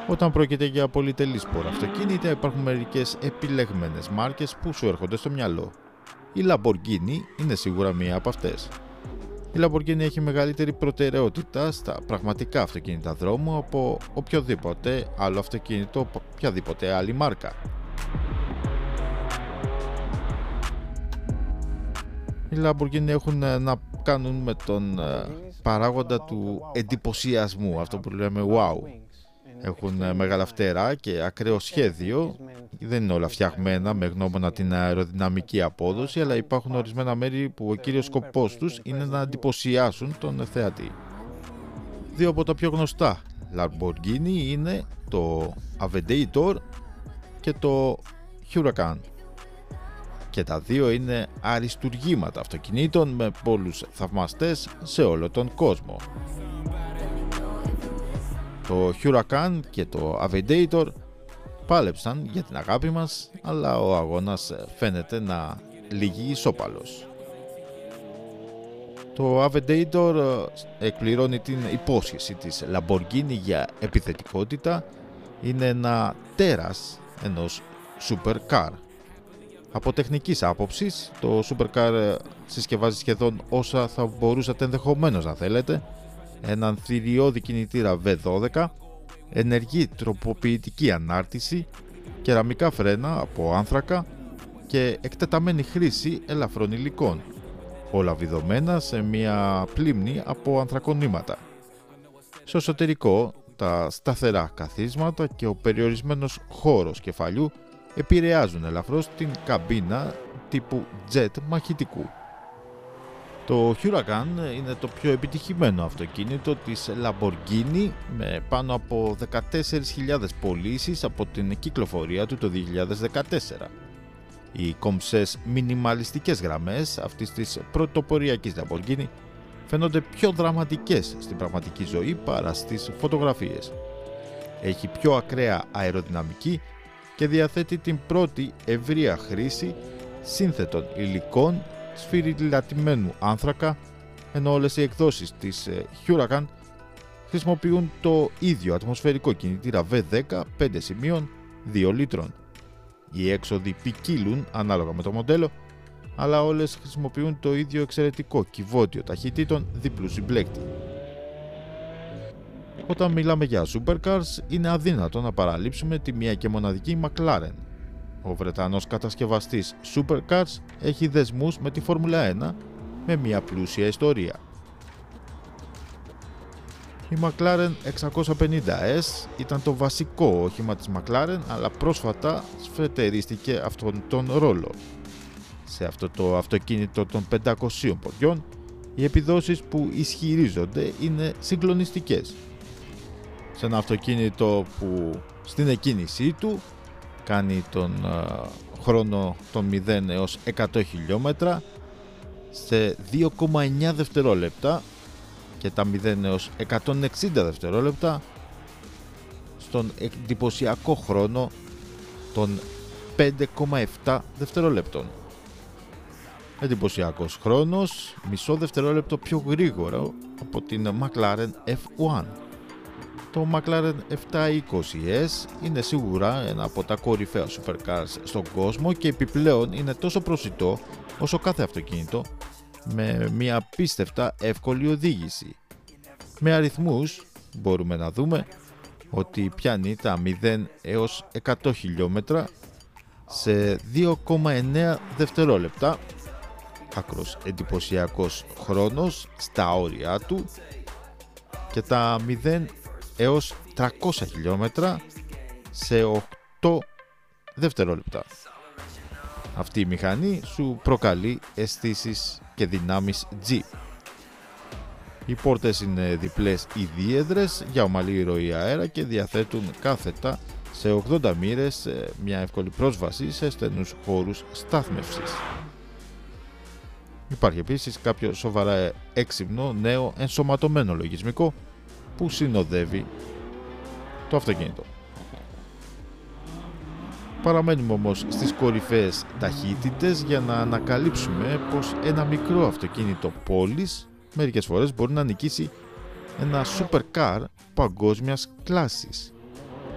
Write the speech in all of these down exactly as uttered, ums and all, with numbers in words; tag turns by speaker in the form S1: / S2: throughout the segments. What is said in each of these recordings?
S1: Όταν πρόκειται για πολυτελή σπορ αυτοκίνητα, υπάρχουν μερικές επιλεγμένες μάρκες που σου έρχονται στο μυαλό. Η Lamborghini είναι σίγουρα μία από αυτές. Η Lamborghini έχει μεγαλύτερη προτεραιότητα στα πραγματικά αυτοκίνητα δρόμου από οποιοδήποτε άλλο αυτοκίνητο, οποιαδήποτε άλλη μάρκα. Οι Lamborghini έχουν να κάνουν με τον παράγοντα του εντυπωσιασμού, αυτό που λέμε wow. Έχουν μεγάλα φτερά και ακραίο σχέδιο, δεν είναι όλα φτιαγμένα με γνώμονα την αεροδυναμική απόδοση, αλλά υπάρχουν ορισμένα μέρη που ο κύριος σκοπός τους είναι να εντυπωσιάσουν τον θεατή. Δύο από τα πιο γνωστά Lamborghini είναι το Aventador και το Huracan. Και τα δύο είναι αριστουργήματα αυτοκινήτων με πολλούς θαυμαστές σε όλο τον κόσμο. Το Huracan και το Aventador πάλεψαν για την αγάπη μας, αλλά ο αγώνας φαίνεται να λύγει ισόπαλος. Το Aventador εκπληρώνει την υπόσχεση της Lamborghini για επιθετικότητα, είναι ένα τέρας ενός supercar. Από τεχνικής άποψης, το supercar συσκευάζει σχεδόν όσα θα μπορούσατε ενδεχομένως να θέλετε, έναν θηριώδη κινητήρα βι δώδεκα, ενεργή τροποποιητική ανάρτηση, κεραμικά φρένα από άνθρακα και εκτεταμένη χρήση ελαφρών υλικών, όλα βιδωμένα σε μια πλήμνη από ανθρακονήματα. Στο εσωτερικό, τα σταθερά καθίσματα και ο περιορισμένος χώρος κεφαλιού επηρεάζουν ελαφρώς την καμπίνα τύπου jet μαχητικού. Το Huracan είναι το πιο επιτυχημένο αυτοκίνητο της Lamborghini με πάνω από δεκατέσσερις χιλιάδες πωλήσεις από την κυκλοφορία του το δύο χιλιάδες δεκατέσσερα. Οι κομψές μινιμαλιστικές γραμμές αυτής της πρωτοποριακής Lamborghini φαίνονται πιο δραματικές στην πραγματική ζωή παρά στις φωτογραφίες. Έχει πιο ακραία αεροδυναμική και διαθέτει την πρώτη ευρεία χρήση σύνθετων υλικών σφυριλατημένου άνθρακα, ενώ όλες οι εκδόσεις της Huracan χρησιμοποιούν το ίδιο ατμοσφαιρικό κινητήρα βι δέκα πέντε σημείων δύο λίτρων. Οι έξοδοι ποικίλουν ανάλογα με το μοντέλο, αλλά όλες χρησιμοποιούν το ίδιο εξαιρετικό κυβότιο ταχυτήτων διπλού συμπλέκτη. Όταν μιλάμε για supercars, είναι αδύνατο να παραλείψουμε τη μία και μοναδική McLaren. Ο Βρετανός κατασκευαστής supercars έχει δεσμούς με τη Φόρμουλα ένα με μια πλούσια ιστορία. Η McLaren εξακόσια πενήντα ες ήταν το βασικό όχημα της McLaren, αλλά πρόσφατα σφετερίστηκε αυτόν τον ρόλο. Σε αυτό το αυτοκίνητο των πεντακοσίων ποδιών, οι επιδόσεις που ισχυρίζονται είναι συγκλονιστικές. Σε ένα αυτοκίνητο που στην εκκίνησή του κάνει τον uh, χρόνο των μηδέν έως εκατό χιλιόμετρα σε δύο κόμμα εννιά δευτερόλεπτα και τα μηδέν έως εκατόν εξήντα δευτερόλεπτα στον εντυπωσιακό χρόνο των πέντε κόμμα επτά δευτερόλεπτων. Εντυπωσιακός χρόνος, μισό δευτερόλεπτο πιο γρήγορο από την McLaren εφ ένα. Το McLaren επτακόσια είκοσι ες είναι σίγουρα ένα από τα κορυφαία supercars στον κόσμο και επιπλέον είναι τόσο προσιτό όσο κάθε αυτοκίνητο με μια απίστευτα εύκολη οδήγηση. Με αριθμούς μπορούμε να δούμε ότι πιάνει τα μηδέν έως εκατό χιλιόμετρα σε δύο κόμμα εννέα δευτερόλεπτα, άκρος εντυπωσιακός χρόνος στα όρια του, και τα μηδέν έως τριακόσια χιλιόμετρα σε οκτώ δευτερόλεπτα. Αυτή η μηχανή σου προκαλεί αισθήσεις και δυνάμεις G. Οι πόρτες είναι διπλές ή δίεδρες για ομαλή ροή αέρα και διαθέτουν κάθετα σε ογδόντα μοίρες μια εύκολη πρόσβαση σε στενούς χώρους στάθμευσης. Υπάρχει επίσης κάποιο σοβαρά έξυπνο νέο ενσωματωμένο λογισμικό που συνοδεύει το αυτοκίνητο. Παραμένουμε όμως στις κορυφαίες ταχύτητες για να ανακαλύψουμε πως ένα μικρό αυτοκίνητο πόλης μερικές φορές μπορεί να νικήσει ένα supercar παγκόσμιας κλάσης.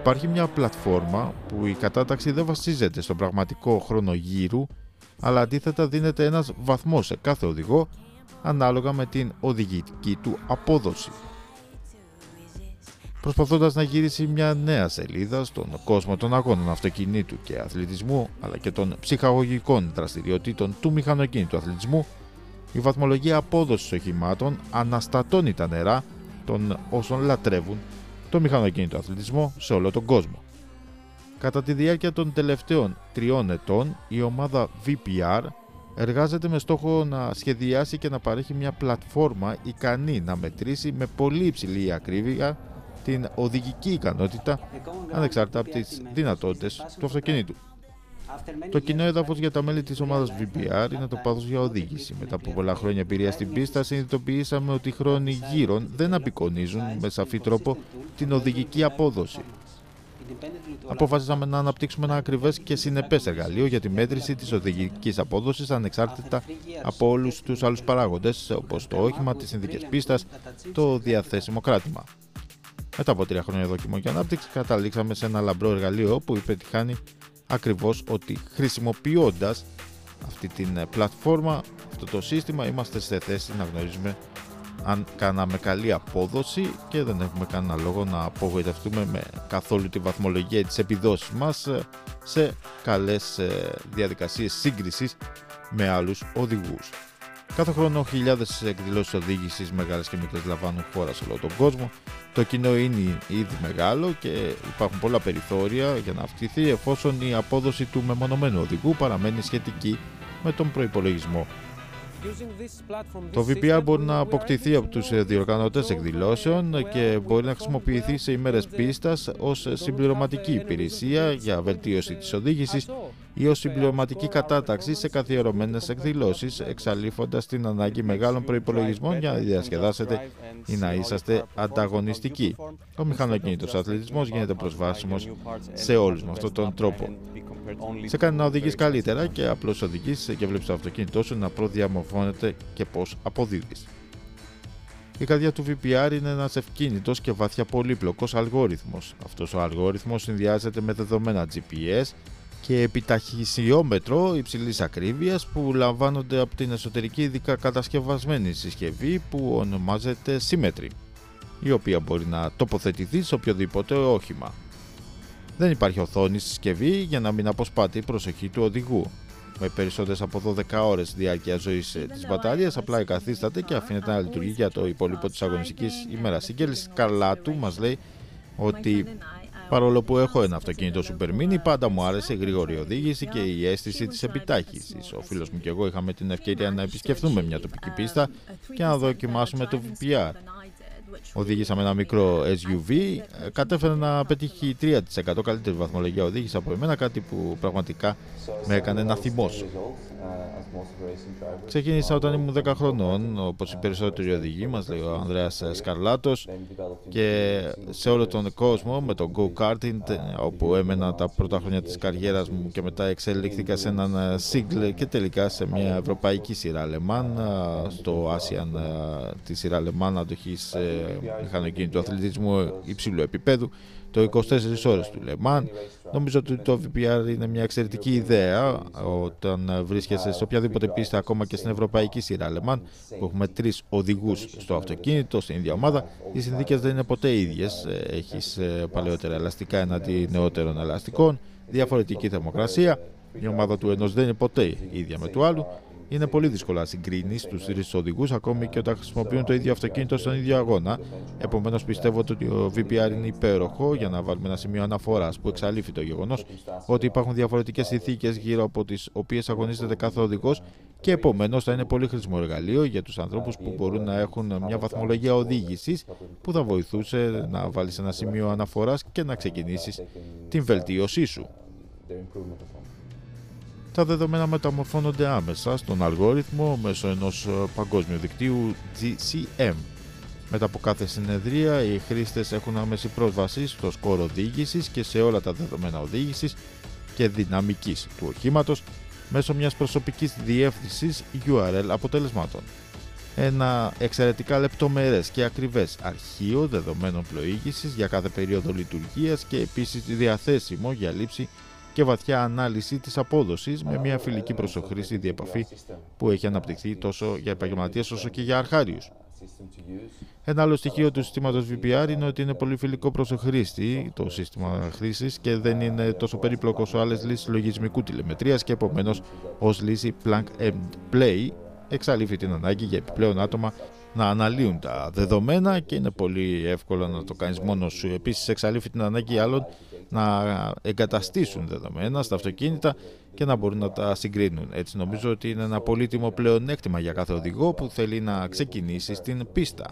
S1: Υπάρχει μια πλατφόρμα που η κατάταξη δεν βασίζεται στον πραγματικό χρόνο γύρου, αλλά αντίθετα δίνεται ένας βαθμός σε κάθε οδηγό ανάλογα με την οδηγητική του απόδοση. Προσπαθώντας να γυρίσει μια νέα σελίδα στον κόσμο των αγώνων αυτοκινήτου και αθλητισμού, αλλά και των ψυχαγωγικών δραστηριοτήτων του μηχανοκίνητου αθλητισμού, η βαθμολογία απόδοσης οχημάτων αναστατώνει τα νερά των όσων λατρεύουν το μηχανοκίνητο αθλητισμό σε όλο τον κόσμο. Κατά τη διάρκεια των τελευταίων τριών ετών, η ομάδα βι πι αρ εργάζεται με στόχο να σχεδιάσει και να παρέχει μια πλατφόρμα ικανή να μετρήσει με πολύ υψηλή ακρίβεια την οδηγική ικανότητα ανεξάρτητα από τις δυνατότητες του αυτοκινήτου. Το κοινό έδαφος για τα μέλη της ομάδας βι πι αρ είναι το πάθος για οδήγηση. Μετά από πολλά χρόνια εμπειρία στην πίστα, συνειδητοποιήσαμε ότι οι χρόνοι γύρων δεν απεικονίζουν με σαφή τρόπο την οδηγική απόδοση. Αποφασίσαμε να αναπτύξουμε ένα ακριβές και συνεπές εργαλείο για τη μέτρηση της οδηγικής απόδοσης ανεξάρτητα από όλους τους άλλους παράγοντες, όπως το όχημα, τις συνθήκες πίστας, το διαθέσιμο κράτημα. Μετά από τρία χρόνια δοκιμών και ανάπτυξη, καταλήξαμε σε ένα λαμπρό εργαλείο που υπετυχάνει ακριβώς ότι χρησιμοποιώντας αυτή την πλατφόρμα, αυτό το σύστημα, είμαστε σε θέση να γνωρίζουμε αν κάναμε καλή απόδοση και δεν έχουμε κανένα λόγο να απογοητευτούμε με καθόλου τη βαθμολογία της επιδόσης μας σε καλές διαδικασίες σύγκρισης με άλλους οδηγούς. Κάθε χρόνο χιλιάδες εκδηλώσεις οδήγησης μεγάλες και μικρές λαμβάνουν χώρα σε όλο τον κόσμο. Το κοινό είναι ήδη μεγάλο και υπάρχουν πολλά περιθώρια για να αυξηθεί εφόσον η απόδοση του μεμονωμένου οδηγού παραμένει σχετική με τον προϋπολογισμό. Το βι πι αρ μπορεί να αποκτηθεί από τους διοργανωτές εκδηλώσεων και μπορεί να χρησιμοποιηθεί σε ημέρες πίστας ως συμπληρωματική υπηρεσία για βελτίωση της οδήγησης ή ως συμπληρωματική κατάταξη σε καθιερωμένες εκδηλώσεις, εξαλείφοντας την ανάγκη μεγάλων προϋπολογισμών για να διασκεδάσετε ή να είσαστε ανταγωνιστικοί. Ο μηχανοκίνητος αθλητισμός γίνεται προσβάσιμος σε όλους με αυτόν τον τρόπο. Σε κάνει να οδηγείς καλύτερα και απλώς οδηγείς και βλέπεις το αυτοκίνητό σου να προδιαμορφώνεται και πώς αποδίδεις. Η καρδιά του βι πι αρ είναι ένας ευκίνητος και βαθιά πολύπλοκος αλγόριθμος. Αυτός ο αλγόριθμος συνδυάζεται με δεδομένα τζι πι ες και επιταχυσιόμετρο υψηλής ακρίβειας που λαμβάνονται από την εσωτερική ειδικά κατασκευασμένη συσκευή που ονομάζεται Symmetry, η οποία μπορεί να τοποθετηθεί σε οποιοδήποτε όχημα. Δεν υπάρχει οθόνη στη συσκευή για να μην αποσπάται η προσοχή του οδηγού. Με περισσότερες από δώδεκα ώρες διάρκεια ζωής της μπαταρίας, απλά εγκαθίσταται και αφήνεται να λειτουργεί για το υπόλοιπο της αγωνιστικής ημέρας. Η Γκέλη Σκαρλάτου μας λέει ότι παρόλο που έχω ένα αυτοκίνητο Super Mini, πάντα μου άρεσε η γρήγορη οδήγηση και η αίσθηση της επιτάχυνσης. Ο φίλος μου και εγώ είχαμε την ευκαιρία να επισκεφθούμε μια τοπική πίστα και να δοκιμάσουμε το βι πι αρ. Οδήγησα με ένα μικρό ες γιου βι, κατέφερε να πετύχει τρία τοις εκατό καλύτερη βαθμολογία οδήγηση από εμένα, κάτι που πραγματικά με έκανε να θυμώσω. Ξεκίνησα όταν ήμουν δέκα χρονών, όπως οι περισσότεροι οδηγοί μας, λέει ο Ανδρέας Σκαρλάτος, και σε όλο τον κόσμο με το go-karting, όπου έμενα τα πρώτα χρόνια της καριέρας μου και μετά εξελίχθηκα σε έναν single και τελικά σε μια ευρωπαϊκή σειρά Le Mans, στο Asian, τη σειρά Le Mans αντοχής μηχανοκίνητου αθλητισμού υψηλού επίπεδου, το είκοσι τέσσερις ώρες του Le Mans. Νομίζω ότι το βι πι αρ είναι μια εξαιρετική ιδέα όταν βρίσκεσαι σε οποιαδήποτε πίστα, ακόμα και στην ευρωπαϊκή σειρά Le Mans, που έχουμε τρεις οδηγούς στο αυτοκίνητο, στην ίδια ομάδα. Οι συνθήκες δεν είναι ποτέ ίδιες. Έχεις παλαιότερα ελαστικά εναντί νεότερων ελαστικών, διαφορετική θερμοκρασία. Η ομάδα του ενός δεν είναι ποτέ ίδια με του άλλου. Είναι πολύ δύσκολο να συγκρίνει τους τρεις οδηγούς, ακόμη και όταν χρησιμοποιούν το ίδιο αυτοκίνητο στον ίδιο αγώνα. Επομένως, πιστεύω ότι το βι πι αρ είναι υπέροχο για να βάλουμε ένα σημείο αναφοράς που εξαλείφει το γεγονός ότι υπάρχουν διαφορετικές συνθήκες γύρω από τις οποίες αγωνίζεται κάθε οδηγός και επομένως θα είναι πολύ χρήσιμο εργαλείο για τους ανθρώπους που μπορούν να έχουν μια βαθμολογία οδήγησης που θα βοηθούσε να βάλεις ένα σημείο αναφοράς και να ξεκινήσεις την βελτίωσή σου. Τα δεδομένα μεταμορφώνονται άμεσα στον αλγόριθμο μέσω ενός παγκόσμιου δικτύου τζι σι εμ. Μετά από κάθε συνεδρία, οι χρήστες έχουν άμεση πρόσβαση στο σκορ οδήγησης και σε όλα τα δεδομένα οδήγησης και δυναμικής του οχήματος μέσω μιας προσωπικής διεύθυνσης γιου αρ ελ αποτελεσμάτων. ένα εξαιρετικά λεπτομερές και ακριβές αρχείο δεδομένων πλοήγησης για κάθε περίοδο λειτουργίας και επίσης διαθέσιμο για λήψη και βαθιά ανάλυση της απόδοσης με μια φιλική προσωχρήση διεπαφή που έχει αναπτυχθεί τόσο για επαγγελματίες όσο και για αρχάριους. Ένα άλλο στοιχείο του συστήματος βι πι αρ είναι ότι είναι πολύ φιλικό προς το χρήστη το σύστημα χρήσης και δεν είναι τόσο περίπλοκο όσο άλλες λύσεις λογισμικού τηλεμετρίας και επομένως ως λύση plug and play εξαλείφει την ανάγκη για επιπλέον άτομα να αναλύουν τα δεδομένα και είναι πολύ εύκολο να το κάνεις μόνος σου. Επίσης εξαλείφει την ανάγκη άλλων να εγκαταστήσουν δεδομένα στα αυτοκίνητα και να μπορούν να τα συγκρίνουν. Έτσι νομίζω ότι είναι ένα πολύτιμο πλεονέκτημα για κάθε οδηγό που θέλει να ξεκινήσει στην πίστα.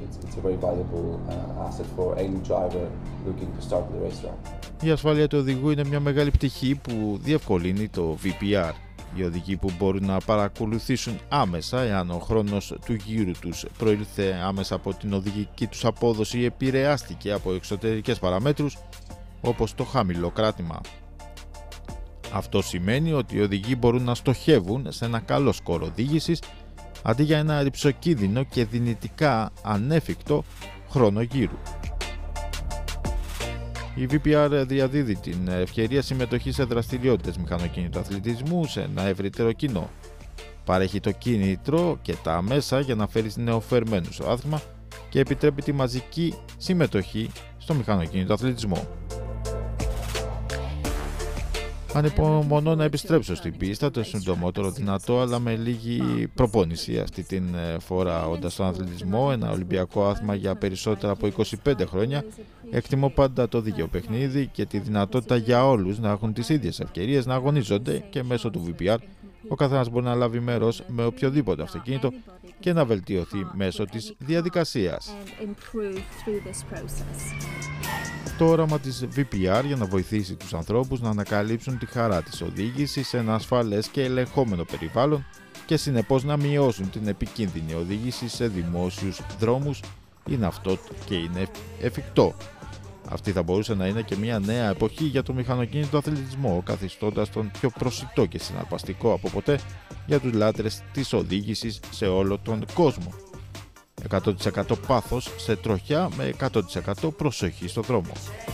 S1: Η ασφάλεια του οδηγού είναι μια μεγάλη πτυχή που διευκολύνει το βι πι αρ. Οι οδηγοί που μπορούν να παρακολουθήσουν άμεσα εάν ο χρόνος του γύρου τους προήλθε άμεσα από την οδηγική τους απόδοση ή επηρεάστηκε από εξωτερικές παραμέτρους όπως το χαμηλό κράτημα. Αυτό σημαίνει ότι οι οδηγοί μπορούν να στοχεύουν σε ένα καλό σκορ οδήγησης αντί για ένα ρυψοκίνδυνο και δυνητικά ανέφικτο χρόνο γύρου. Η βι πι αρ διαδίδει την ευκαιρία συμμετοχής σε δραστηριότητες μηχανοκίνητου αθλητισμού σε ένα ευρύτερο κοινό. Παρέχει το κίνητρο και τα μέσα για να φέρει νεοφερμένους στο άθλημα και επιτρέπει τη μαζική συμμετοχή στο μηχανοκίνητο αθλητισμό. Ανυπομονώ να επιστρέψω στην πίστα το συντομότερο δυνατό, αλλά με λίγη προπόνηση αυτή την φορά όντας στον αθλητισμό, ένα ολυμπιακό άθλημα για περισσότερα από είκοσι πέντε χρόνια. Εκτιμώ πάντα το δίκαιο παιχνίδι και τη δυνατότητα για όλους να έχουν τις ίδιες ευκαιρίες να αγωνίζονται και μέσω του βι πι αρ ο καθένας μπορεί να λάβει μέρος με οποιοδήποτε αυτοκίνητο και να βελτιωθεί μέσω της διαδικασίας. Το όραμα της βι πι αρ για να βοηθήσει τους ανθρώπους να ανακαλύψουν τη χαρά της οδήγησης σε ένα ασφαλές και ελεγχόμενο περιβάλλον και συνεπώς να μειώσουν την επικίνδυνη οδήγηση σε δημόσιους δρόμους είναι αυτό και είναι εφικτό. Αυτή θα μπορούσε να είναι και μια νέα εποχή για το μηχανοκίνητο αθλητισμό, καθιστώντας τον πιο προσιτό και συναρπαστικό από ποτέ για τους λάτρες της οδήγησης σε όλο τον κόσμο. εκατό τοις εκατό πάθος σε τροχιά με εκατό τοις εκατό προσοχή στο δρόμο.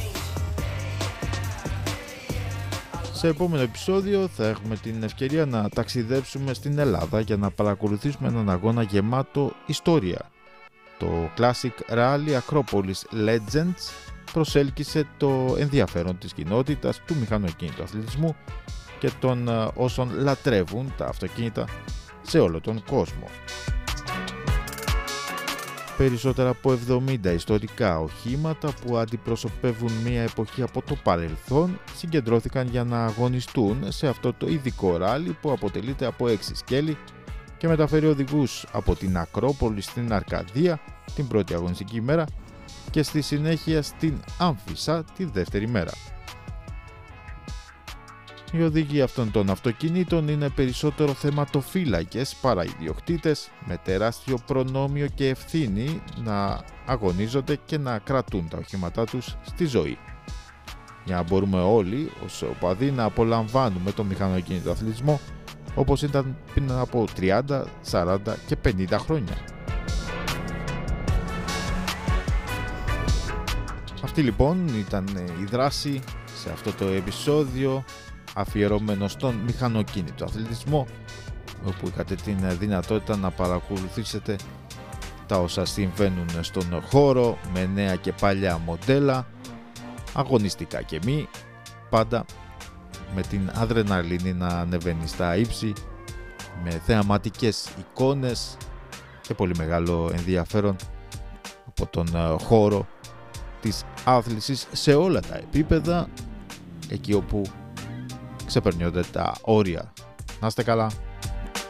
S1: Σε επόμενο επεισόδιο θα έχουμε την ευκαιρία να ταξιδέψουμε στην Ελλάδα για να παρακολουθήσουμε έναν αγώνα γεμάτο ιστορία. Το Classic Rally Acropolis Legends προσέλκυσε το ενδιαφέρον της κοινότητας του μηχανοκίνητου αθλητισμού και των όσων λατρεύουν τα αυτοκίνητα σε όλο τον κόσμο. Περισσότερα από εβδομήντα ιστορικά οχήματα που αντιπροσωπεύουν μια εποχή από το παρελθόν συγκεντρώθηκαν για να αγωνιστούν σε αυτό το ειδικό ράλι που αποτελείται από έξι σκέλη και μεταφέρει οδηγούς από την Ακρόπολη στην Αρκαδία την πρώτη αγωνιστική μέρα και στη συνέχεια στην Άμφισσα τη δεύτερη μέρα. Οι οδηγοί αυτών των αυτοκινήτων είναι περισσότερο θεματοφύλακες παρά ιδιοκτήτες με τεράστιο προνόμιο και ευθύνη να αγωνίζονται και να κρατούν τα οχήματά τους στη ζωή. Για να μπορούμε όλοι ως οπαδοί να απολαμβάνουμε τον μηχανοκίνητο αθλητισμό όπως ήταν πριν από τριάντα, σαράντα και πενήντα χρόνια. Αυτή λοιπόν ήταν η δράση σε αυτό το επεισόδιο αφιερωμένο στον μηχανοκίνητο αθλητισμό, όπου είχατε την δυνατότητα να παρακολουθήσετε τα όσα συμβαίνουν στον χώρο με νέα και παλιά μοντέλα, αγωνιστικά και μη, πάντα με την αδρεναλίνη να ανεβαίνει στα ύψη, με θεαματικές εικόνες και πολύ μεγάλο ενδιαφέρον από τον χώρο της άθλησης σε όλα τα επίπεδα, εκεί όπου ξεπερνιόνται τα όρια. Να είστε καλά.